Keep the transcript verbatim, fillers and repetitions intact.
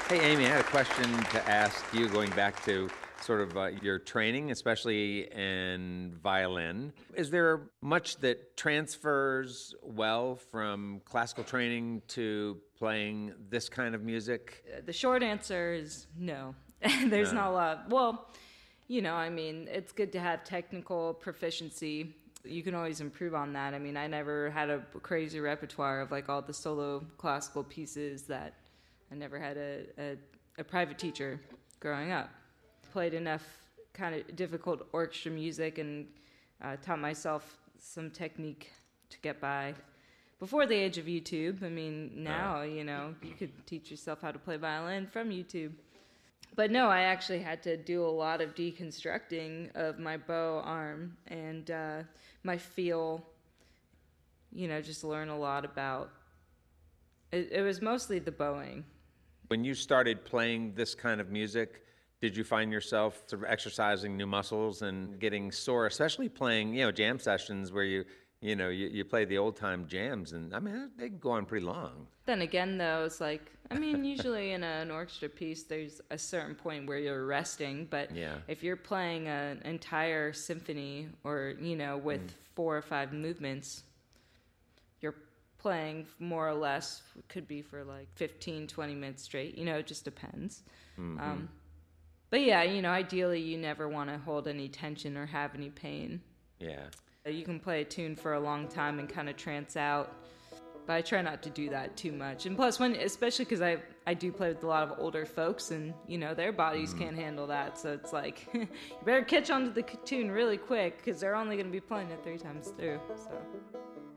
Hey, Amy, I had a question to ask you going back to sort of uh, your training, especially in violin. Is there much that transfers well from classical training to playing this kind of music? The short answer is no. There's No. not a lot. Well, you know, I mean, it's good to have technical proficiency. You can always improve on that. I mean, I never had a crazy repertoire of like all the solo classical pieces that I never had a, a, a private teacher growing up. Played enough kind of difficult orchestra music and uh, taught myself some technique to get by. Before the age of YouTube, I mean, now, you know, you could teach yourself how to play violin from YouTube. But no, I actually had to do a lot of deconstructing of my bow arm and uh, my feel, you know, just learn a lot about, it, it was mostly the bowing. When you started playing this kind of music, did you find yourself sort of exercising new muscles and getting sore, especially playing, you know, jam sessions where you, you know, you, you play the old time jams, and I mean, they can go on pretty long. Then again, though, it's like, I mean, usually in a, an orchestra piece, there's a certain point where you're resting, but Yeah. if you're playing an entire symphony or, you know, with mm. four or five movements, you're playing more or less, could be for like fifteen, twenty minutes straight, you know, it just depends. Mm-hmm. Um, but yeah, you know, ideally you never want to hold any tension or have any pain. Yeah. You can play a tune for a long time and kind of trance out, but I try not to do that too much. And plus, when especially because I I do play with a lot of older folks, and you know their bodies mm. can't handle that, so it's like you better catch on to the tune really quick because they're only going to be playing it three times through. So.